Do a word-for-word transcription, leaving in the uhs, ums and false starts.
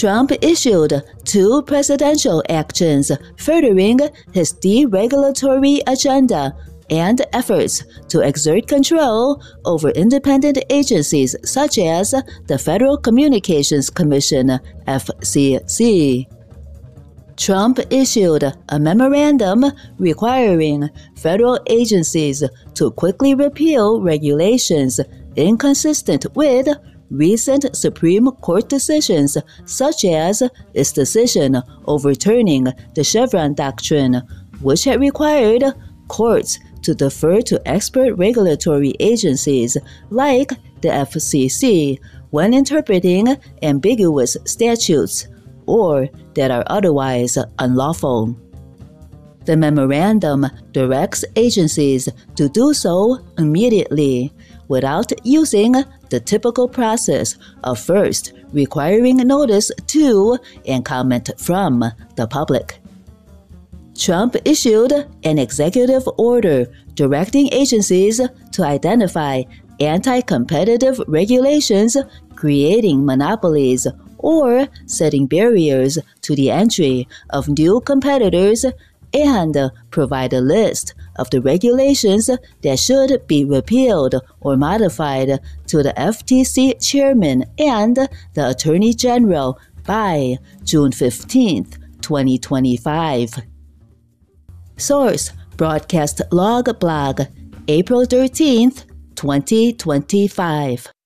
Trump issued two presidential actions furthering his deregulatory agenda and efforts to exert control over independent agencies such as the Federal Communications Commission, F C C. Trump issued a memorandum requiring federal agencies to quickly repeal regulations inconsistent with recent Supreme Court decisions, such as its decision overturning the Chevron doctrine, which had required courts to defer to expert regulatory agencies like the F C C when interpreting ambiguous statutes or that are otherwise unlawful. The memorandum directs agencies to do so immediately without using the typical process of first requiring notice to and comment from the public. Trump issued an executive order directing agencies to identify anti-competitive regulations creating monopolies or setting barriers to the entry of new competitors and provide a list of the regulations that should be repealed or modified to the F T C chairman and the Attorney General by June fifteenth, twenty twenty-five. Source: Broadcast Log Blog, April thirteenth, twenty twenty-five.